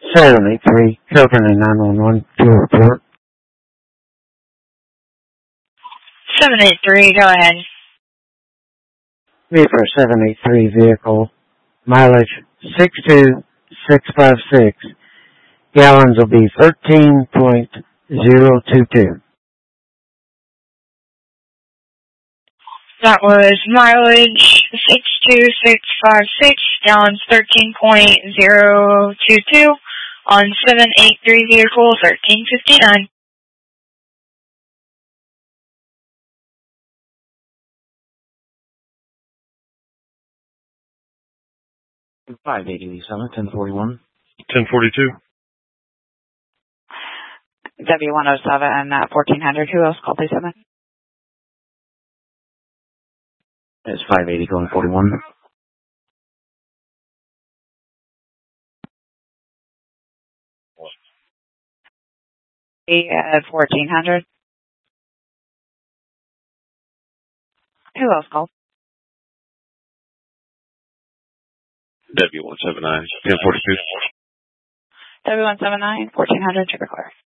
783, Copeland 911, fuel report. 783, go ahead. Me for 783 vehicle, mileage 62656, gallons will be 13.022. That was mileage 62656, gallons 13.022 on 783 vehicle 1359. $587, 1041. 1042. W107 at 1400. Who else called, please, 7? It's 580 going 41. At 1400. Who else called? W179, 1042. W179, 1400, check clear.